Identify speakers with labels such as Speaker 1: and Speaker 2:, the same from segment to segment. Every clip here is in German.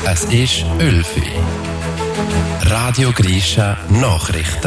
Speaker 1: Es ist 11 Uhr. Radio Grisha Nachrichten.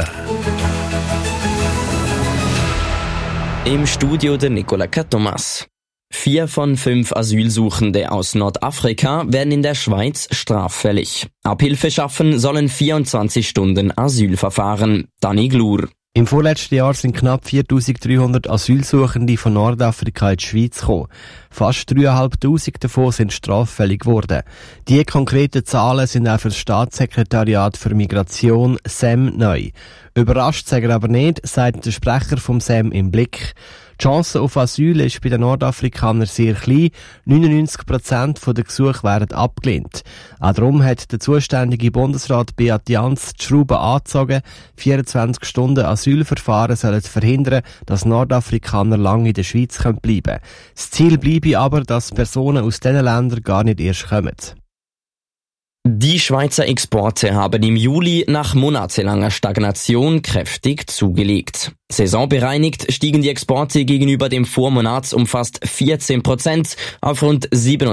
Speaker 2: Im Studio der Nicola Thomas. 4 von 5 Asylsuchende aus Nordafrika werden in der Schweiz straffällig. Abhilfe schaffen sollen 24 Stunden Asylverfahren. Dani Glur.
Speaker 3: Im vorletzten Jahr sind knapp 4'300 Asylsuchende von Nordafrika in die Schweiz gekommen. Fast 3'500 davon sind straffällig geworden. Die konkreten Zahlen sind auch für das Staatssekretariat für Migration SEM neu. Überrascht sei er aber nicht, sagt der Sprecher vom SEM im Blick. Die Chance auf Asyl ist bei den Nordafrikanern sehr klein. 99% der Gesuche werden abgelehnt. Auch darum hat der zuständige Bundesrat Beat Jans die Schrauben angezogen. 24 Stunden Asylverfahren sollen verhindern, dass Nordafrikaner lange in der Schweiz bleiben können. Das Ziel bleibe aber, dass Personen aus diesen Ländern gar nicht erst kommen.
Speaker 2: Die Schweizer Exporte haben im Juli nach monatelanger Stagnation kräftig zugelegt. Saisonbereinigt stiegen die Exporte gegenüber dem Vormonat um fast 14% auf rund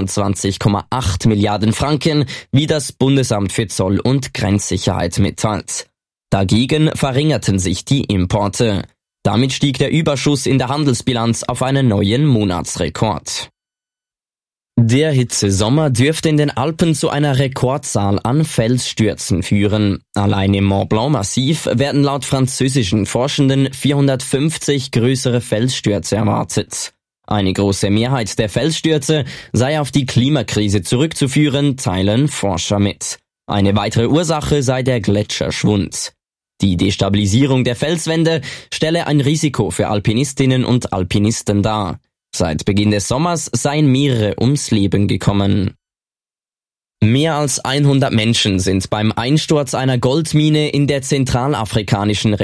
Speaker 2: 27,8 Milliarden Franken, wie das Bundesamt für Zoll- und Grenzsicherheit mitteilt. Dagegen verringerten sich die Importe. Damit stieg der Überschuss in der Handelsbilanz auf einen neuen Monatsrekord. Der Hitzesommer dürfte in den Alpen zu einer Rekordzahl an Felsstürzen führen. Allein im Mont Blanc-Massiv werden laut französischen Forschenden 450 größere Felsstürze erwartet. Eine große Mehrheit der Felsstürze sei auf die Klimakrise zurückzuführen, teilen Forscher mit. Eine weitere Ursache sei der Gletscherschwund. Die Destabilisierung der Felswände stelle ein Risiko für Alpinistinnen und Alpinisten dar. Seit Beginn des Sommers seien mehrere ums Leben gekommen. Mehr als 100 Menschen sind beim Einsturz einer Goldmine in der zentralafrikanischen